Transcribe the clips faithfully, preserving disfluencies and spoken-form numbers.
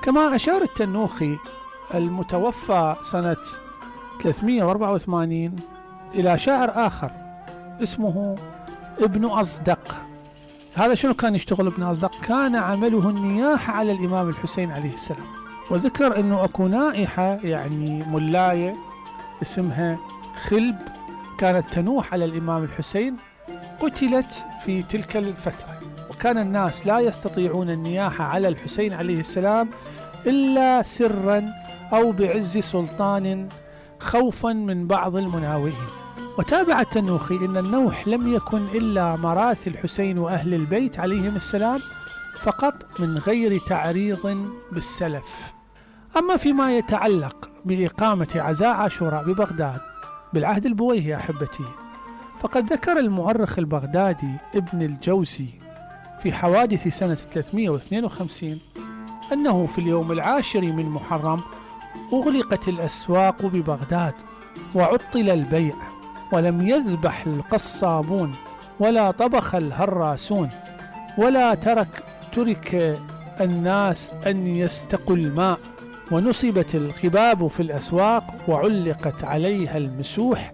كما أشار التنوخي المتوفى سنة ثلاثمئة وأربعة وثمانين إلى شاعر آخر اسمه ابن أصدق. هذا شنو كان يشتغل ابن أصدق؟ كان عمله النياحة على الإمام الحسين عليه السلام، وذكر أنه أكو نائحة يعني ملاية اسمها خلب كانت تنوح على الإمام الحسين، قتلت في تلك الفترة، وكان الناس لا يستطيعون النياحة على الحسين عليه السلام إلا سرا أو بعز سلطان خوفا من بعض المناوئين. وتابع التنوخي أن النوح لم يكن إلا مراثي الحسين وأهل البيت عليهم السلام فقط من غير تعريض بالسلف. أما فيما يتعلق بإقامة عزاء عاشوراء ببغداد بالعهد البويهي أحبتي، فقد ذكر المؤرخ البغدادي ابن الجوزي في حوادث سنة ثلاثمئة واثنين وخمسين أنه في اليوم العاشر من محرم أغلقت الأسواق ببغداد وعطل البيع، ولم يذبح القصابون ولا طبخ الهراسون، ولا ترك ترك الناس أن يستقوا الماء، ونصبت القباب في الأسواق وعلقت عليها المسوح،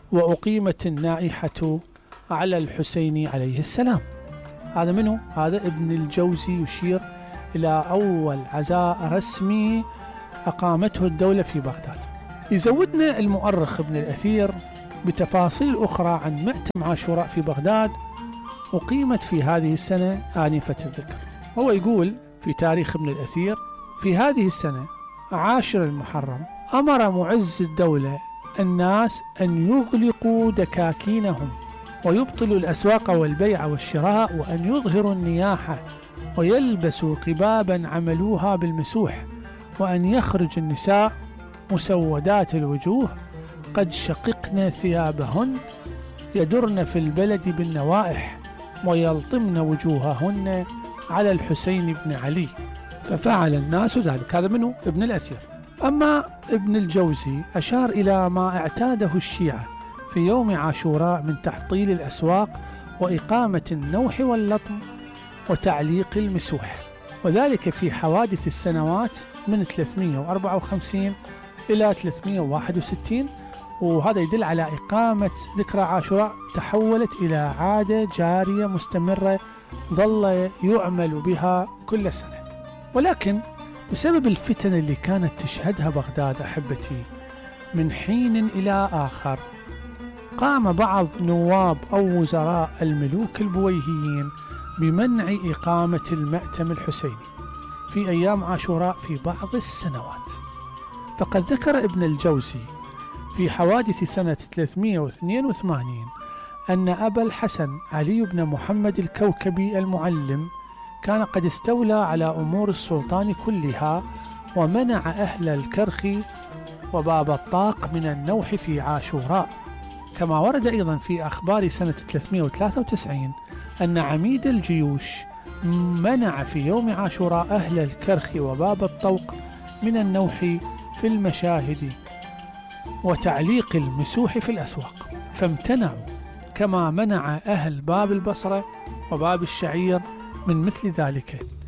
وأقيمت النائحة على الحسين عليه السلام. هذا منه؟ هذا ابن الجوزي يشير إلى أول عزاء رسمي أقامته الدولة في بغداد. يزودنا المؤرخ ابن الأثير بتفاصيل أخرى عن مأتم عاشوراء في بغداد أقيمت في هذه السنة آنفة الذكر. هو يقول في تاريخ ابن الأثير: في هذه السنة عاشر المحرم أمر معز الدولة الناس أن يغلقوا دكاكينهم ويبطلوا الأسواق والبيع والشراء، وأن يظهروا النياحة ويلبسوا قبابا عملوها بالمسوح، وأن يخرج النساء مسودات الوجوه قد شققن ثيابهن يدرن في البلد بالنوائح ويلطمن وجوههن على الحسين بن علي، ففعل الناس ذلك. هذا منه ابن الأثير. أما ابن الجوزي أشار إلى ما اعتاده الشيعة في يوم عاشوراء من تحطيل الأسواق وإقامة النوح واللطم وتعليق المسوح، وذلك في حوادث السنوات من ثلاثمئة وأربعة وخمسين إلى ثلاثمئة وواحد وستين. وهذا يدل على إقامة ذكرى عاشوراء تحولت إلى عادة جارية مستمرة ظل يعمل بها كل سنة. ولكن بسبب الفتن اللي كانت تشهدها بغداد أحبتي من حين إلى آخر، قام بعض نواب أو وزراء الملوك البويهيين بمنع إقامة المأتم الحسيني في أيام عاشوراء في بعض السنوات. فقد ذكر ابن الجوزي في حوادث سنة ثلاثمئة واثنين وثمانين أن أبا الحسن علي بن محمد الكوكبي المعلم كان قد استولى على أمور السلطان كلها، ومنع أهل الكرخ وباب الطاق من النوح في عاشوراء. كما ورد أيضا في أخبار سنة ثلاثمئة وثلاثة وتسعين أن عميد الجيوش منع في يوم عاشوراء أهل الكرخ وباب الطوق من النوح في المشاهد وتعليق المسوح في الأسواق، فامتنعوا، كما منع أهل باب البصرة وباب الشعير من مثل ذلك.